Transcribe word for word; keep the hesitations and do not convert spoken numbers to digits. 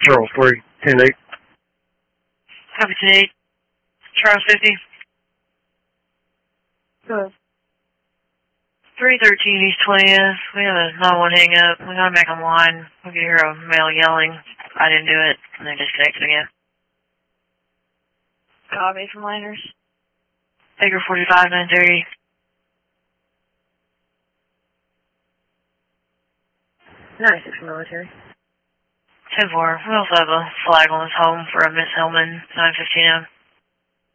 Charles three, ten eight. Copy ten eight. Charles fifty. Good. three thirteen East twentieth. We have a nine one hang up. We gotta make them line. We can hear a male yelling. I didn't do it. And they disconnected again. Copy from liners. Baker forty-five, nine thirty. ninety-six military. ten four. We also have a flag on his home for a Miss Hellman, nine fifteen M.